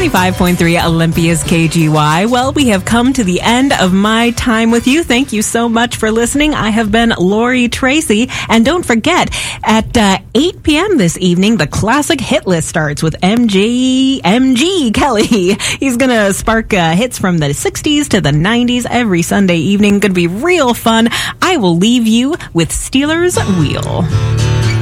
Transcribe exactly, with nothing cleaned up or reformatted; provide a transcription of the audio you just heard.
ninety-five point three Olympia's K G Y. Well, we have come to the end of my time with you. Thank you so much for listening. I have been Lori Tracy. And don't forget, at uh, eight p.m. this evening, the classic hit list starts with M G, M G Kelly. He's going to spark uh, hits from the sixties to the nineties every Sunday evening. Going to be real fun. I will leave you with Steelers Wheel.